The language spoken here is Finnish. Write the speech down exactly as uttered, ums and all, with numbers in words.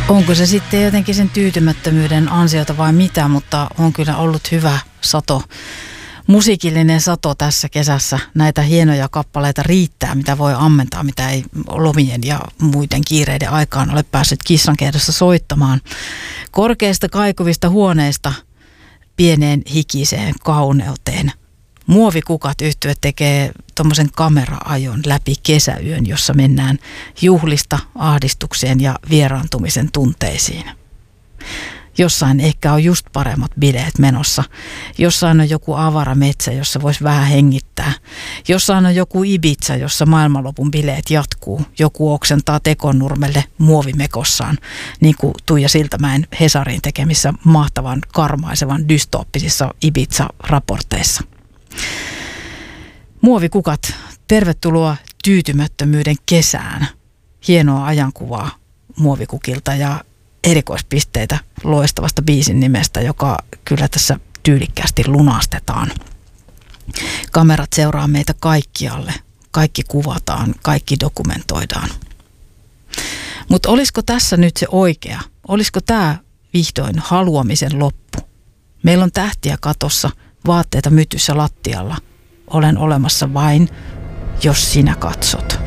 Onko se sitten jotenkin sen tyytymättömyyden ansiota vai mitä, mutta on kyllä ollut hyvä sato. Musiikillinen sato tässä kesässä. Näitä hienoja kappaleita riittää, mitä voi ammentaa, mitä ei lomien ja muiden kiireiden aikaan ole päässyt kissankehdossa soittamaan. Korkeista kaikuvista huoneista pieneen hikiseen kauneuteen. Muovikukat -yhtye tekee tuommoisen kamera-ajon läpi kesäyön, jossa mennään juhlista ahdistukseen ja vieraantumisen tunteisiin. Jossain ehkä on just paremmat bileet menossa. Jossain on joku avara metsä, jossa voisi vähän hengittää. Jossain on joku Ibiza, jossa maailmanlopun bileet jatkuu. Joku oksentaa Tekonnurmelle muovimekossaan, niin kuin Tuija Siltamäen Hesarin tekemissä mahtavan, karmaisevan, dystooppisissa Ibiza-raporteissa. Muovikukat, tervetuloa tyytymättömyyden kesään. Hienoa ajankuvaa muovikukilta ja erikoispisteitä loistavasta biisin nimestä, joka kyllä tässä tyylikkäästi lunastetaan. Kamerat seuraa meitä kaikkialle. Kaikki kuvataan, kaikki dokumentoidaan. Mutta olisiko tässä nyt se oikea? Olisiko tämä vihdoin haluamisen loppu? Meillä on tähtiä katossa, vaatteita mytyssä lattialla. Olen olemassa vain, jos sinä katsot.